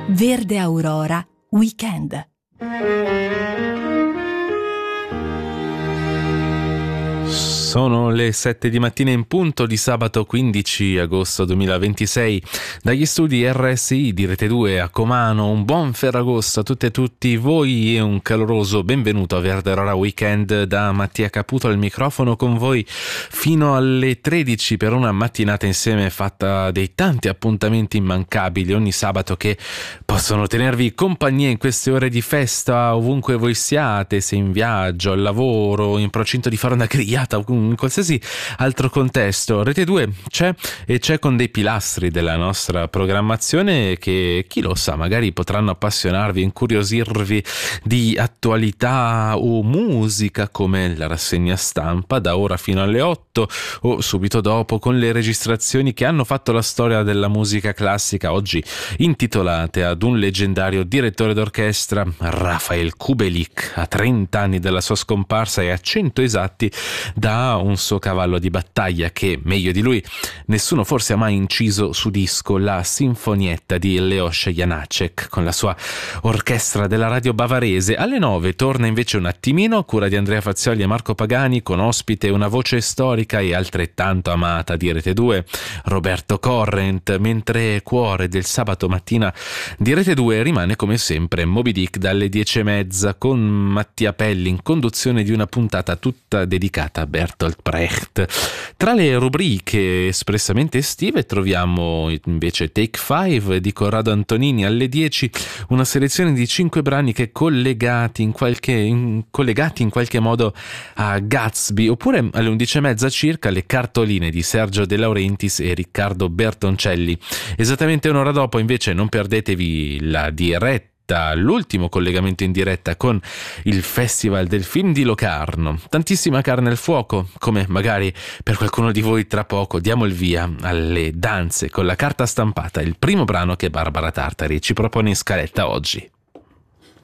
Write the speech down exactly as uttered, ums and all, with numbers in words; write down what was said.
Verde Aurora Weekend. Sono le sette di mattina in punto di sabato quindici agosto duemilaventisei. Dagli studi R S I di Rete due a Comano, un buon Ferragosto a tutte e tutti voi e un caloroso benvenuto a Verde Aurora Weekend da Mattia Caputo al microfono, con voi fino alle tredici per una mattinata insieme fatta dei tanti appuntamenti immancabili ogni sabato che possono tenervi compagnia in queste ore di festa ovunque voi siate, se in viaggio, al lavoro, in procinto di fare una grigliata, in qualsiasi altro contesto. Rete due c'è e c'è con dei pilastri della nostra programmazione che, chi lo sa, magari potranno appassionarvi, incuriosirvi di attualità o musica, come la rassegna stampa da ora fino alle otto o subito dopo con le registrazioni che hanno fatto la storia della musica classica, oggi intitolate ad un leggendario direttore d'orchestra, Rafael Kubelik, a trenta anni dalla sua scomparsa e a cento esatti da un suo cavallo di battaglia che, meglio di lui, nessuno forse ha mai inciso su disco, la sinfonietta di Leos Janáček con la sua orchestra della radio bavarese. Alle nove torna invece un attimino a cura di Andrea Fazioli e Marco Pagani, con ospite una voce storica e altrettanto amata di Rete due, Roberto Corrent, mentre cuore del sabato mattina di Rete due rimane come sempre Moby Dick dalle dieci e mezza, con Mattia Pelli in conduzione di una puntata tutta dedicata a Bertolt Brecht. Tra le rubriche espressamente estive troviamo invece Take Five di Corrado Antonini alle dieci, una selezione di cinque brani che collegati in qualche, in, collegati in qualche modo a Gatsby, oppure alle undici e mezza circa le cartoline di Sergio De Laurentiis e Riccardo Bertoncelli. Esattamente un'ora dopo invece non perdetevi la diretta, l'ultimo collegamento in diretta con il Festival del Film di Locarno. Tantissima carne al fuoco, come magari per qualcuno di voi tra poco. Diamo il via alle danze con la carta stampata, il primo brano che Barbara Tartari ci propone in scaletta oggi.